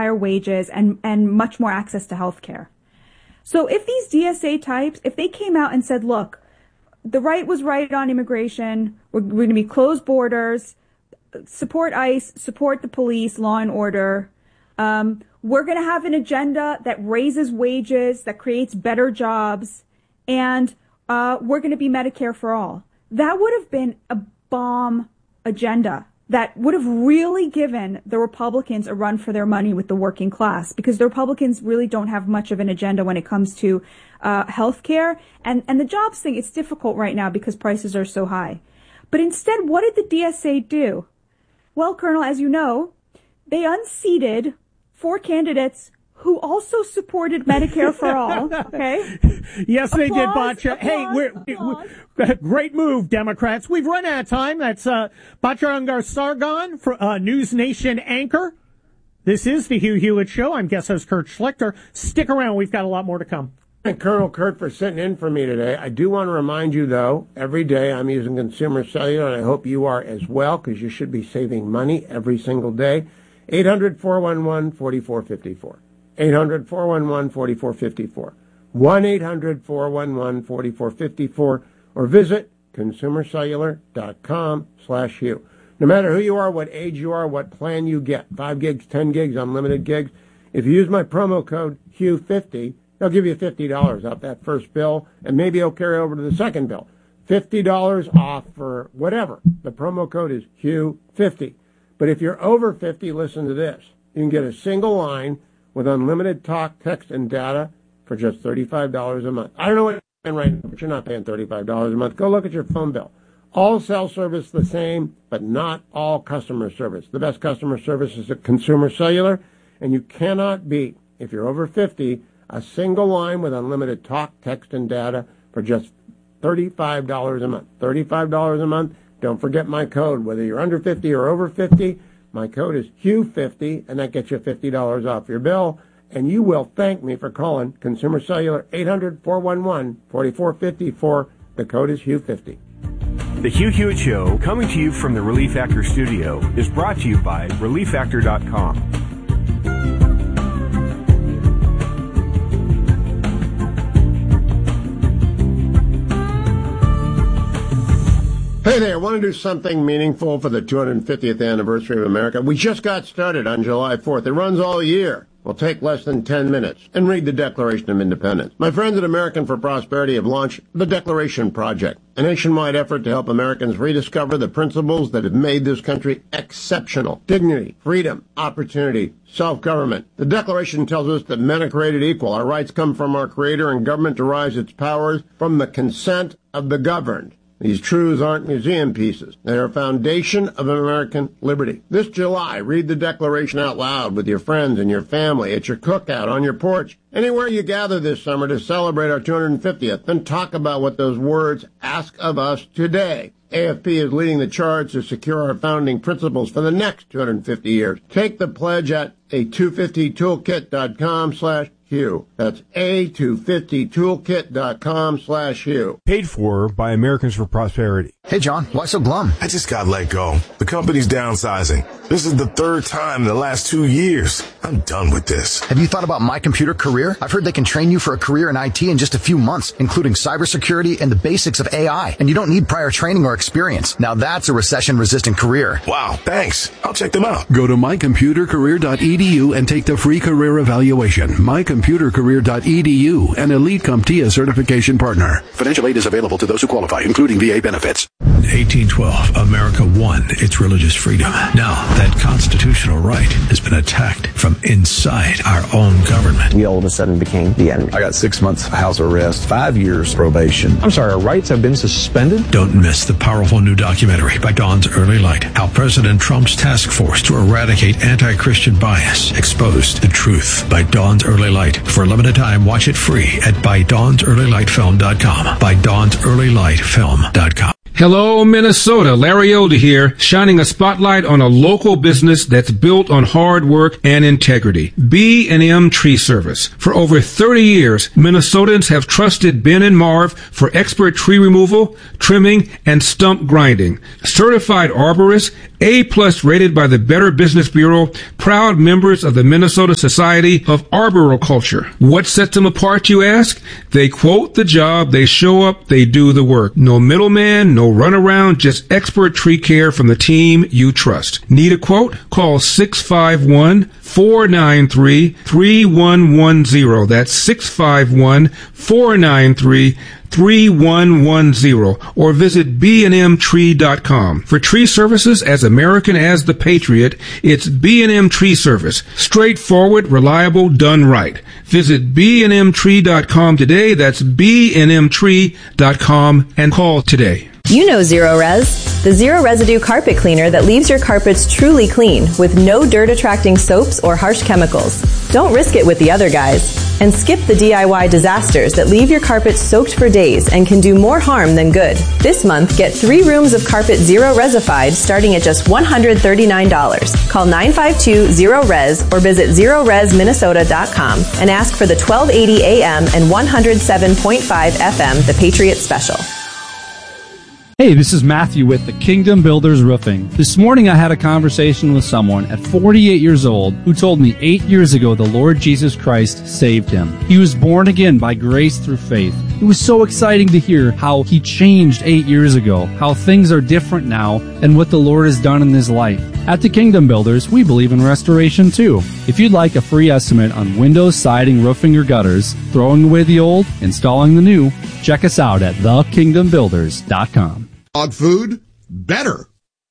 higher wages and much more access to health care. So if these DSA types, if they came out and said, look, the right was right on immigration, we're going to be closed borders, support ICE, support the police, law and order, we're going to have an agenda that raises wages, that creates better jobs, and we're going to be Medicare for all. That would have been a bomb agenda that would have really given the Republicans a run for their money with the working class, because the Republicans really don't have much of an agenda when it comes to health care. And the jobs thing, it's difficult right now because prices are so high. But instead, what did the DSA do? Well, Colonel, as you know, they unseated 4 candidates who also supported Medicare for all, okay? Yes, they did, Batya. Hey, we're great move, Democrats. We've run out of time. That's Batya Ungar-Sargon, News Nation anchor. This is the Hugh Hewitt Show. I'm guest host Kurt Schlichter. Stick around. We've got a lot more to come. Thank Colonel Kurt for sitting in for me today. I do want to remind you, though, every day I'm using Consumer Cellular, and I hope you are as well, because you should be saving money every single day. 800-411-4454. 800-411-4454. 1-800-411-4454. Or visit consumercellular.com/Hugh. No matter who you are, what age you are, what plan you get, 5 gigs, 10 gigs, unlimited gigs, if you use my promo code HUGH50, they'll give you $50 off that first bill, and maybe it'll carry over to the second bill. $50 off for whatever. The promo code is HUGH50. But if you're over 50, listen to this. You can get a single line with unlimited talk, text, and data for just $35 a month. I don't know what you're paying right now, but you're not paying $35 a month. Go look at your phone bill. All cell service the same, but not all customer service. The best customer service is at Consumer Cellular, and you cannot beat, if you're over 50, a single line with unlimited talk, text, and data for just $35 a month. $35 a month. Don't forget my code. Whether you're under 50 or over 50, my code is HUGH50, and that gets you $50 off your bill. And you will thank me for calling Consumer Cellular 800-411-4454. The code is HUGH50. The Hugh Hewitt Show, coming to you from the Relief Factor studio, is brought to you by ReliefFactor.com. Hey there, want to do something meaningful for the 250th anniversary of America? We just got started on July 4th. It runs all year. Will take less than 10 minutes. And read the Declaration of Independence. My friends at American for Prosperity have launched the Declaration Project, a nationwide effort to help Americans rediscover the principles that have made this country exceptional. Dignity, freedom, opportunity, self-government. The Declaration tells us that men are created equal. Our rights come from our Creator, and government derives its powers from the consent of the governed. These truths aren't museum pieces. They are a foundation of American liberty. This July, read the Declaration out loud with your friends and your family, at your cookout, on your porch, anywhere you gather this summer to celebrate our 250th. Then talk about what those words ask of us today. AFP is leading the charge to secure our founding principles for the next 250 years. Take the pledge at a250toolkit.com/Hugh. That's a250toolkit.com/Hugh. Paid for by Americans for Prosperity. Hey, John, why so glum? I just got let go. The company's downsizing. This is the 3rd time in the last 2 years. I'm done with this. Have you thought about My Computer Career? I've heard they can train you for a career in IT in just a few months, including cybersecurity and the basics of AI. And you don't need prior training or experience. Now that's a recession-resistant career. Wow, thanks. I'll check them out. Go to mycomputercareer.edu and take the free career evaluation. mycomputercareer.edu, an Elite CompTIA certification partner. Financial aid is available to those who qualify, including VA benefits. In 1812, America won its religious freedom. Now, that constitutional right has been attacked from inside our own government. We all of a sudden became the enemy. I got 6 months house arrest, 5 years probation. I'm sorry, our rights have been suspended? Don't miss the powerful new documentary by Dawn's Early Light, how President Trump's task force to eradicate anti-Christian bias exposed the truth, by Dawn's Early Light. For a limited time, watch it free at ByDawnsEarlyLightFilm.com. ByDawnsEarlyLightFilm.com. Hello, Minnesota. Larry Elder here, shining a spotlight on a local business that's built on hard work and integrity. B&M Tree Service. For over 30 years, Minnesotans have trusted Ben and Marv for expert tree removal, trimming, and stump grinding. Certified arborists, A+ rated by the Better Business Bureau, proud members of the Minnesota Society of Arboriculture. What sets them apart, you ask? They quote the job, they show up, they do the work. No middleman, no runaround, just expert tree care from the team you trust. Need a quote? Call 651-493-3110. That's 651-493-3110, or visit bnmtree.com. For tree services as American as the Patriot, it's B&M Tree Service. Straightforward, reliable, done right. Visit bnmtree.com today. That's bnmtree.com, and call today. You know Zero Res, the zero residue carpet cleaner that leaves your carpets truly clean with no dirt attracting soaps or harsh chemicals. Don't risk it with the other guys. And skip the DIY disasters that leave your carpet soaked for days and can do more harm than good. This month, get 3 rooms of carpet Zero Resified starting at just $139. Call 952-ZERO-RES or visit ZeroResMinnesota.com and ask for the 1280 AM and 107.5 FM The Patriot Special. Hey, this is Matthew with the Kingdom Builders Roofing. This morning I had a conversation with someone at 48 years old who told me 8 years ago the Lord Jesus Christ saved him. He was born again by grace through faith. It was so exciting to hear how he changed 8 years ago, how things are different now, and what the Lord has done in his life. At the Kingdom Builders, we believe in restoration too. If you'd like a free estimate on windows, siding, roofing, or gutters, throwing away the old, installing the new, check us out at thekingdombuilders.com. Dog food, better.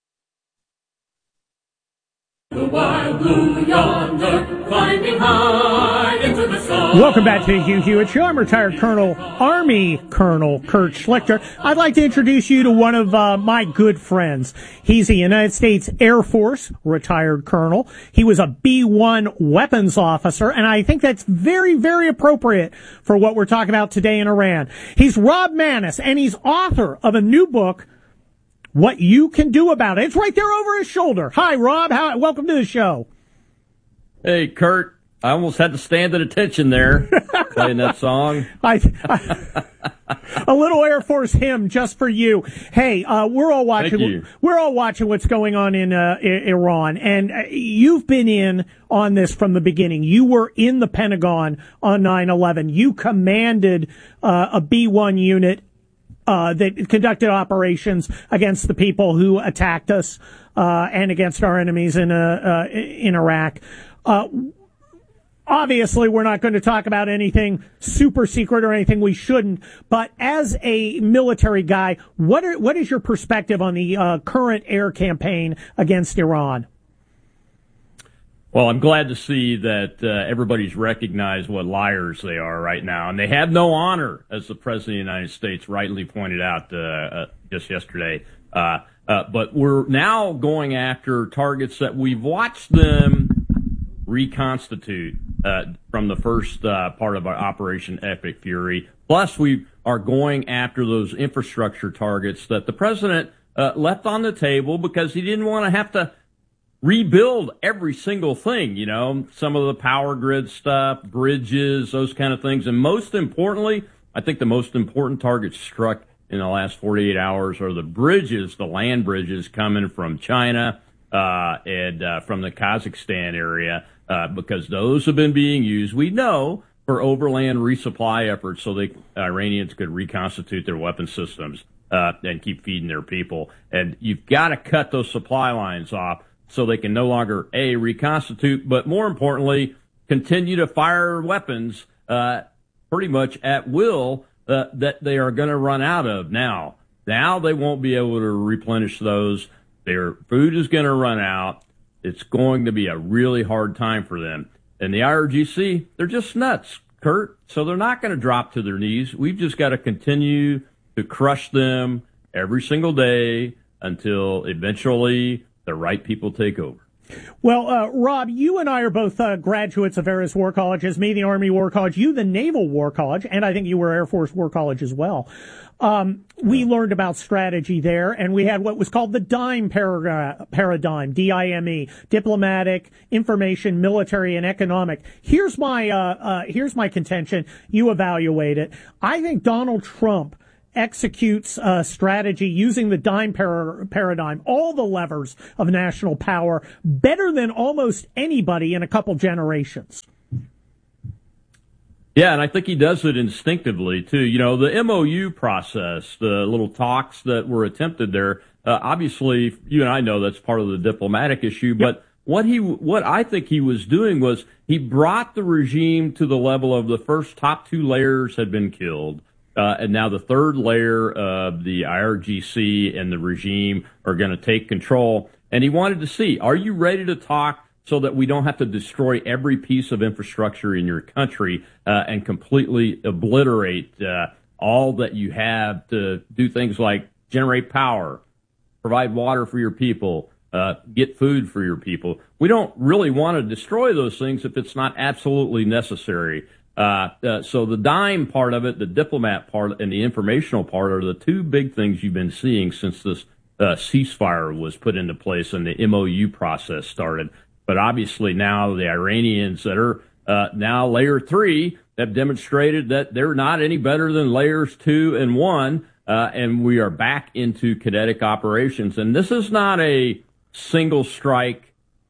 The wild blue yonder, climbing high into the sun. Welcome back to the Hugh Hewitt Show. I'm retired Army Colonel Kurt Schlichter. I'd like to introduce you to one of my good friends. He's a United States Air Force retired colonel. He was a B-1 weapons officer, and I think that's very, very appropriate for what we're talking about today in Iran. He's Rob Maness, and he's author of a new book, What You Can Do About It. It's right there over his shoulder. Hi, Rob. Welcome to the show. Hey, Kurt. I almost had to stand at attention there, playing that song. A little Air Force hymn just for you. Hey, we're all watching. We're all watching what's going on in Iran, and you've been in on this from the beginning. You were in the Pentagon on 9/11. You commanded a B-1 unit that conducted operations against the people who attacked us and against our enemies in Iraq. Obviously, we're not going to talk about anything super secret or anything we shouldn't. But as a military guy, what is your perspective on the current air campaign against Iran? Well, I'm glad to see that everybody's recognized what liars they are right now, and they have no honor, as the President of the United States rightly pointed out just yesterday. But we're now going after targets that we've watched them reconstitute from the first part of our Operation Epic Fury. Plus, we are going after those infrastructure targets that the President left on the table because he didn't want to have to rebuild every single thing, you know, some of the power grid stuff, bridges, those kind of things. And most importantly, I think the most important targets struck in the last 48 hours are the bridges, the land bridges coming from China and from the Kazakhstan area, because those have been being used, we know, for overland resupply efforts so the Iranians could reconstitute their weapon systems and keep feeding their people. And you've got to cut those supply lines off so they can no longer, A, reconstitute, but more importantly, continue to fire weapons pretty much at will that they are going to run out of now. Now they won't be able to replenish those. Their food is going to run out. It's going to be a really hard time for them. And the IRGC, they're just nuts, Kurt, so they're not going to drop to their knees. We've just got to continue to crush them every single day until eventually the right people take over. Well, Rob, you and I are both graduates of various war colleges, me, the Army War College, you, the Naval War College, and I think you were Air Force War College as well. We learned about strategy there, and we had what was called the DIME paradigm, D-I-M-E, diplomatic, information, military, and economic. Here's my contention. You evaluate it. I think Donald Trump executes strategy using the DIME paradigm, all the levers of national power, better than almost anybody in a couple generations. Yeah, and I think he does it instinctively, too. You know, the MOU process, the little talks that were attempted there, obviously, you and I know that's part of the diplomatic issue, but what I think he was doing was he brought the regime to the level of the first top two layers had been killed. And now the third layer of the IRGC and the regime are going to take control. And he wanted to see, are you ready to talk so that we don't have to destroy every piece of infrastructure in your country and completely obliterate all that you have to do things like generate power, provide water for your people, get food for your people. We don't really want to destroy those things if it's not absolutely necessary. So the DIME part of it, the diplomat part, and the informational part are the two big things you've been seeing since this ceasefire was put into place and the MOU process started. But obviously now the Iranians that are now layer 3 have demonstrated that they're not any better than layers 2 and 1, and we are back into kinetic operations. And this is not a single strike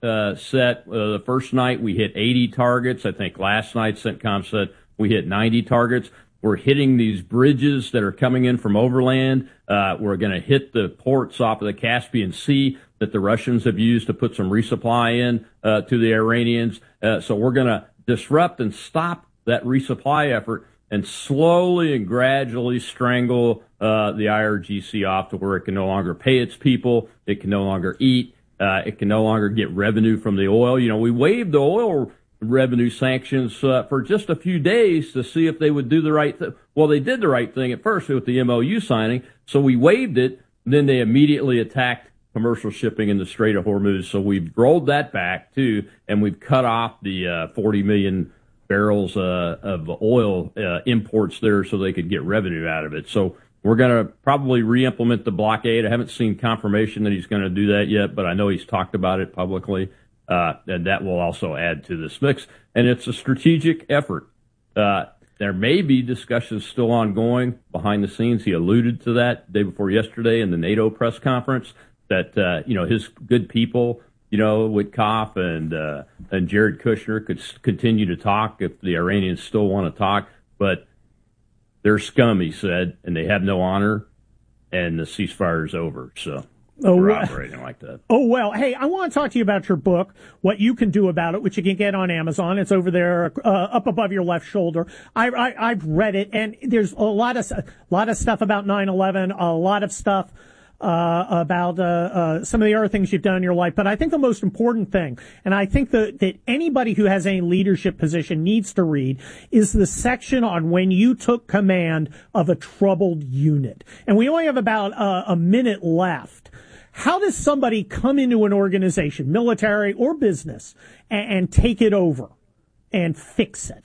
set. The first night we hit 80 targets. I think last night CENTCOM said we hit 90 targets. We're hitting these bridges that are coming in from overland. We're going to hit the ports off of the Caspian Sea that the Russians have used to put some resupply in to the Iranians. So we're going to disrupt and stop that resupply effort and slowly and gradually strangle the IRGC off to where it can no longer pay its people. It can no longer eat. It can no longer get revenue from the oil. You know, we waived the oil revenue sanctions for just a few days to see if they would do the right thing. Well, they did the right thing at first with the MOU signing, so we waived it. Then they immediately attacked commercial shipping in the Strait of Hormuz. So we've rolled that back, too, and we've cut off the 40 million barrels of oil imports there so they could get revenue out of it. So we're going to probably re-implement the blockade. I haven't seen confirmation that he's going to do that yet, but I know he's talked about it publicly, and that will also add to this mix. And it's a strategic effort. There may be discussions still ongoing behind the scenes. He alluded to that day before yesterday in the NATO press conference that, his good people, Witkoff and Jared Kushner could continue to talk if the Iranians still want to talk, but they're scum, he said, and they have no honor, and the ceasefire is over. So we're operating like that. Oh, well, hey, I want to talk to you about your book, What You Can Do About It, which you can get on Amazon. It's over there, up above your left shoulder. I've read it, and there's a lot of stuff about 9/11, a lot of stuff about some of the other things you've done in your life. But I think the most important thing, and I think that anybody who has any leadership position needs to read, is the section on when you took command of a troubled unit. And we only have about a minute left. How does somebody come into an organization, military or business, and take it over and fix it?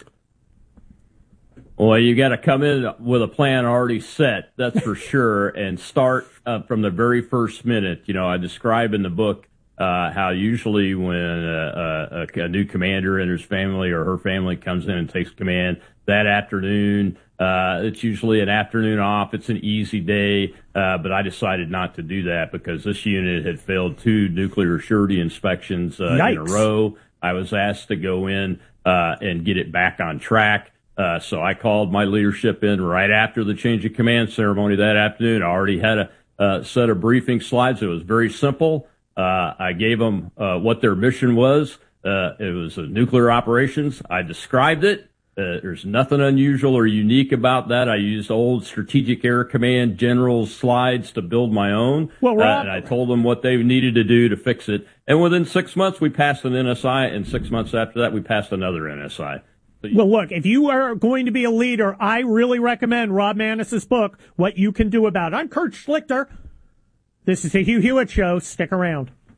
Well, you got to come in with a plan already set, that's for sure, and start from the very first minute. I describe in the book how usually when a new commander and his family or her family comes in and takes command that afternoon, it's usually an afternoon off. It's an easy day, but I decided not to do that because this unit had failed 2 nuclear surety inspections in a row. I was asked to go in and get it back on track. So I called my leadership in right after the change of command ceremony that afternoon. I already had a set of briefing slides. It was very simple. I gave them what their mission was. It was nuclear operations. I described it. There's nothing unusual or unique about that. I used old Strategic Air Command generals' slides to build my own. Well, Rob, and I told them what they needed to do to fix it. And within 6 months, we passed an NSI, and 6 months after that, we passed another NSI. Well, look, if you are going to be a leader, I really recommend Rob Maness's book, What You Can Do About It. I'm Kurt Schlichter. This is the Hugh Hewitt Show. Stick around.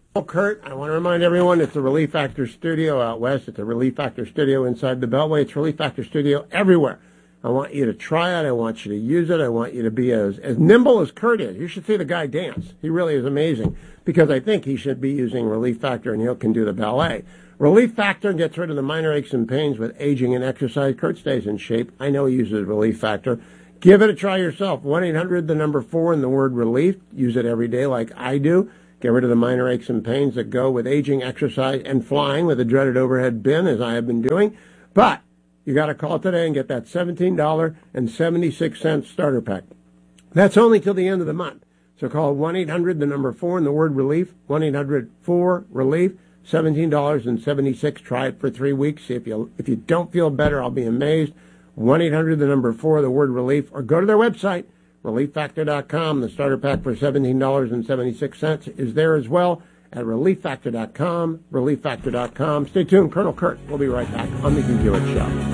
Kurt, I want to remind everyone it's the Relief Factor Studio out west. It's a Relief Factor Studio inside the Beltway. It's Relief Factor Studio everywhere. I want you to try it. I want you to use it. I want you to be as nimble as Kurt is. You should see the guy dance. He really is amazing, because I think he should be using Relief Factor, and he can do the ballet. Relief Factor gets rid of the minor aches and pains with aging and exercise. Kurt stays in shape. I know he uses Relief Factor. Give it a try yourself. 1-800-4 and the word relief. Use it every day like I do. Get rid of the minor aches and pains that go with aging, exercise, and flying with a dreaded overhead bin, as I have been doing. But you got to call today and get that $17.76 starter pack. That's only till the end of the month. So call 1-800-4 and the word relief. 1-800-4-RELIEF. $17.76. Try it for 3 weeks. See if you don't feel better, I'll be amazed. 1-800-4 the word relief, or go to their website, relieffactor.com. The starter pack for $17.76 is there as well at relieffactor.com. Relieffactor.com. Stay tuned, Colonel Kurt. We'll be right back on the Hugh Hewitt Show.